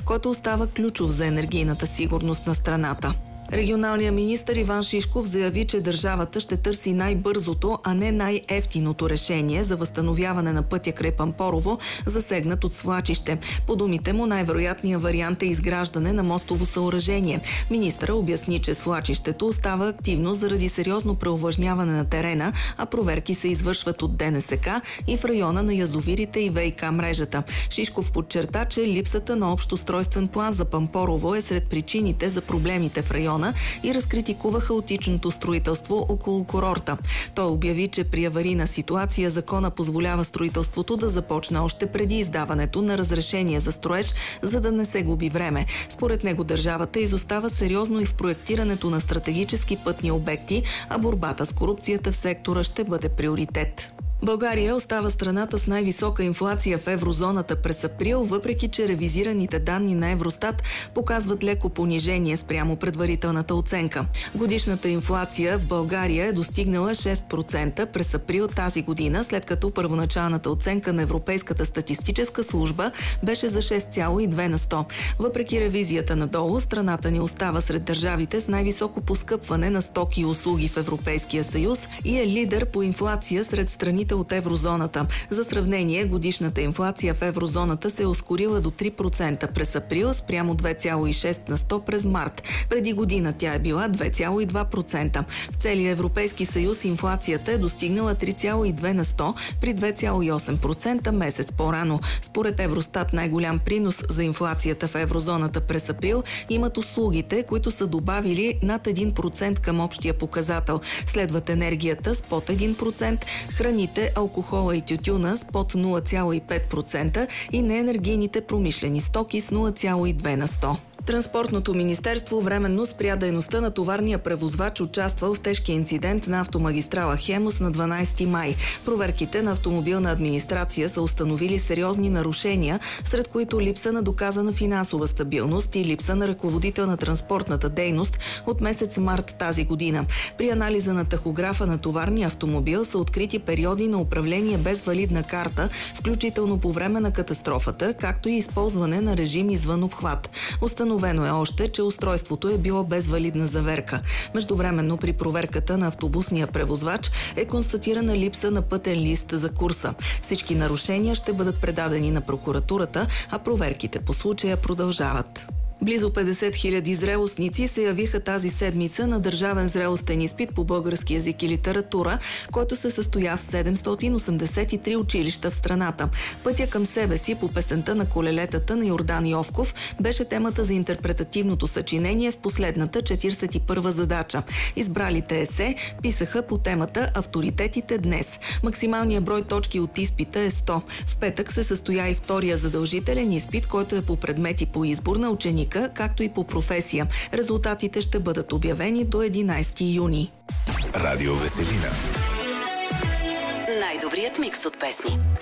който остава ключов за енергийната сигурност на страната. Регионалният министър Иван Шишков заяви, че държавата ще търси най-бързото, а не най-евтиното решение за възстановяване на пътя край Пампорово, засегнат от свлачище. По думите му, най-вероятният вариант е изграждане на мостово съоръжение. Министъра обясни, че свлачището остава активно заради сериозно преувлажняване на терена, а проверки се извършват от ДНСК и в района на язовирите и ВиК мрежата. Шишков подчерта, че липсата на общ устройствен план за Пампорово е сред причините за проблемите в района и разкритикува хаотичното строителство около курорта. Той обяви, че при аварийна ситуация закона позволява строителството да започне още преди издаването на разрешение за строеж, за да не се губи време. Според него държавата изостава сериозно и в проектирането на стратегически пътни обекти, а борбата с корупцията в сектора ще бъде приоритет. България остава страната с най-висока инфлация в еврозоната през април, въпреки че ревизираните данни на Евростат показват леко понижение спрямо предварителната оценка. Годишната инфлация в България е достигнала 6% през април тази година, след като първоначалната оценка на Европейската статистическа служба беше за 6,2 на 100. Въпреки ревизията надолу, страната ни остава сред държавите с най-високо поскъпване на стоки и услуги в Европейския съюз и е лидер по инфлация сред страните от еврозоната. За сравнение, годишната инфлация в еврозоната се е ускорила до 3% през април, спрямо 2,6 на 100 през март. Преди година тя е била 2,2%. В целия Европейски съюз инфлацията е достигнала 3,2 на 100 при 2,8% месец по-рано. Според Евростат най-голям принос за инфлацията в еврозоната през април имат услугите, които са добавили над 1% към общия показател. Следват енергията с под 1%, храните, алкохола и тютюна с под 0,5% и неенергийните промишлени стоки с 0,2 на 100. Транспортното министерство временно спря дейността на товарния превозвач, участвал в тежкия инцидент на автомагистрала Хемус на 12 май. Проверките на автомобилна администрация са установили сериозни нарушения, сред които липса на доказана финансова стабилност и липса на ръководител на транспортната дейност от месец март тази година. При анализа на тахографа на товарния автомобил са открити периоди на управление без валидна карта, включително по време на катастрофата, както и използване на режим извън обхват. Установено е още, че устройството е било без валидна заверка. Междувременно при проверката на автобусния превозвач е констатирана липса на пътен лист за курса. Всички нарушения ще бъдат предадени на прокуратурата, а проверките по случая продължават. Близо 50 000 зрелостници се явиха тази седмица на държавен зрелостен изпит по български език и литература, който се състоя в 783 училища в страната. Пътя към себе си по песента на колелетата на Йордан Йовков беше темата за интерпретативното съчинение в последната 41-а задача. Избралите есе писаха по темата «Авторитетите днес». Максималният брой точки от изпита е 100. В петък се състоя и втория задължителен изпит, който е по предмети по избор на ученика, както и по професия. Резултатите ще бъдат обявени до 11 юни. Радио Веселина. Най-добрият микс от песни.